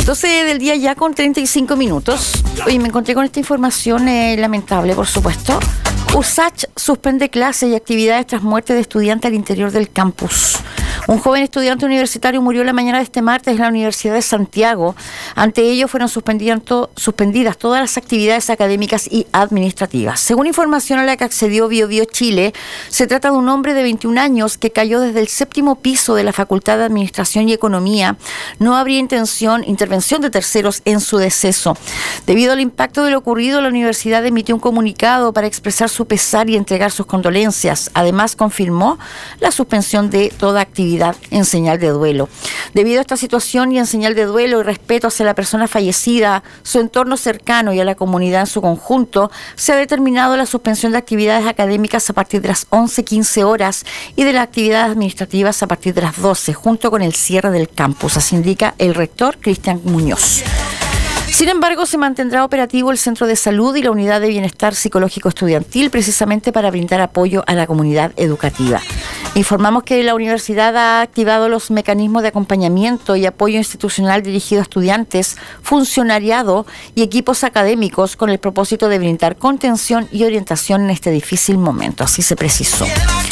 12 del día ya con 35 minutos. Oye, me encontré con esta información lamentable, por supuesto. USACH suspende clases y actividades tras muerte de estudiante al interior del campus. Un joven estudiante universitario murió la mañana de este martes en la Universidad de Santiago. Ante ello fueron suspendidas todas las actividades académicas y administrativas. Según información a la que accedió BioBio Chile, se trata de un hombre de 21 años que cayó desde el 7º piso de la Facultad de Administración y Economía. No habría intervención de terceros en su deceso. Debido al impacto de lo ocurrido, la universidad emitió un comunicado para expresar su pesar y entregar sus condolencias. Además, confirmó la suspensión de toda actividad en señal de duelo. Debido a esta situación y en señal de duelo y respeto hacia la persona fallecida, su entorno cercano y a la comunidad en su conjunto, se ha determinado la suspensión de actividades académicas a partir de las 11:15 horas y de las actividades administrativas a partir de las 12, junto con el cierre del campus, así indica el rector Cristian Muñoz. Sin embargo, se mantendrá operativo el Centro de Salud y la Unidad de Bienestar Psicológico Estudiantil, precisamente para brindar apoyo a la comunidad educativa. Informamos que la universidad ha activado los mecanismos de acompañamiento y apoyo institucional dirigido a estudiantes, funcionariado y equipos académicos con el propósito de brindar contención y orientación en este difícil momento, así se precisó.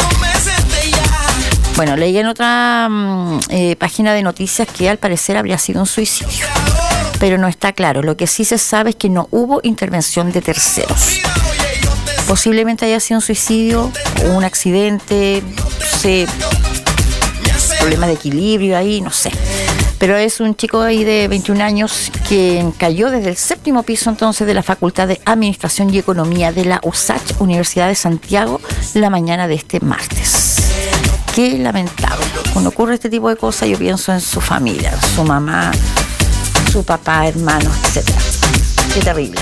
Bueno, leí en otra página de noticias que al parecer habría sido un suicidio, pero no está claro. Lo que sí se sabe es que no hubo intervención de terceros. Posiblemente haya sido un suicidio o un accidente, no sé, problemas de equilibrio ahí, no sé. Pero es un chico ahí de 21 años que cayó desde el 7º piso entonces de la Facultad de Administración y Economía de la USACH, Universidad de Santiago, la mañana de este martes. Qué lamentable. Cuando ocurre este tipo de cosas yo pienso en su familia, su mamá, su papá, hermanos, etc. Qué terrible.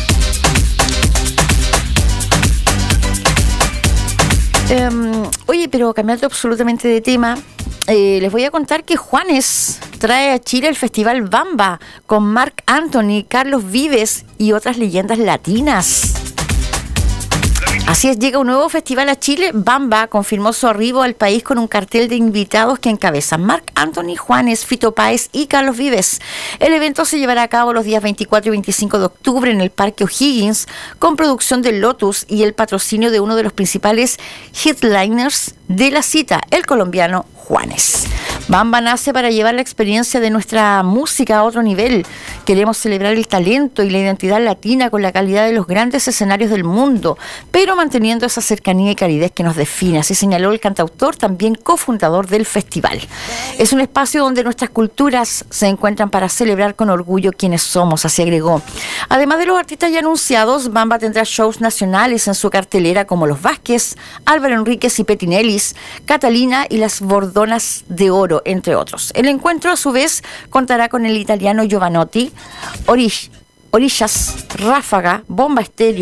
Oye, pero cambiando absolutamente de tema, les voy a contar que Juanes trae a Chile el Festival Bamba con Marc Anthony, Carlos Vives y otras leyendas latinas. Así es, llega un nuevo festival a Chile. Bamba confirmó su arribo al país con un cartel de invitados que encabezan Marc Anthony, Juanes, Fito Páez y Carlos Vives. El evento se llevará a cabo los días 24 y 25 de octubre en el Parque O'Higgins, con producción de Lotus y el patrocinio de uno de los principales headliners de la cita, el colombiano Juanes. Bamba nace para llevar la experiencia de nuestra música a otro nivel. Queremos celebrar el talento y la identidad latina con la calidad de los grandes escenarios del mundo, pero manteniendo esa cercanía y calidez que nos define, así señaló el cantautor, también cofundador del festival. Es un espacio donde nuestras culturas se encuentran para celebrar con orgullo quienes somos, así agregó. Además de los artistas ya anunciados, Bamba tendrá shows nacionales en su cartelera como Los Vázquez, Álvaro Enríquez y Petinellis, Catalina y las Bordonas de Oro, entre otros. El encuentro, a su vez, contará con el italiano Giovanotti, Orillas, Ráfaga, Bomba Estéreo,